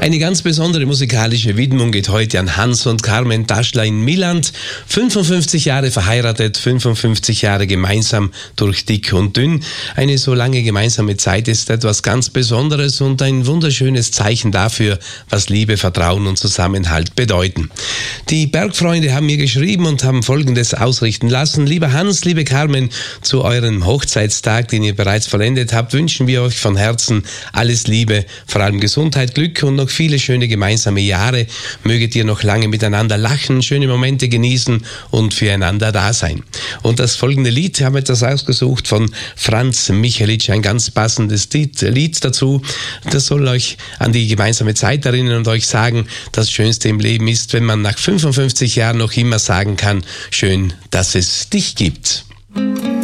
Eine ganz besondere musikalische Widmung geht heute an Hans und Carmen Daschler in Milland. 55 Jahre verheiratet, 55 Jahre gemeinsam durch dick und dünn. Eine so lange gemeinsame Zeit ist etwas ganz Besonderes und ein wunderschönes Zeichen dafür, was Liebe, Vertrauen und Zusammenhalt bedeuten. Die Bergfreunde haben mir geschrieben und haben Folgendes ausrichten lassen. Lieber Hans, liebe Carmen, zu eurem Hochzeitstag, den ihr bereits vollendet habt, wünschen wir euch von Herzen alles Liebe, vor allem Gesundheit, Glück und noch viele schöne gemeinsame Jahre. Möget ihr noch lange miteinander lachen, schöne Momente genießen und füreinander da sein. Und das folgende Lied haben wir etwas ausgesucht von Franz Michelic, ein ganz passendes Lied dazu. Das soll euch an die gemeinsame Zeit erinnern und euch sagen, das Schönste im Leben ist, wenn man nach 55 Jahren noch immer sagen kann, schön, dass es dich gibt.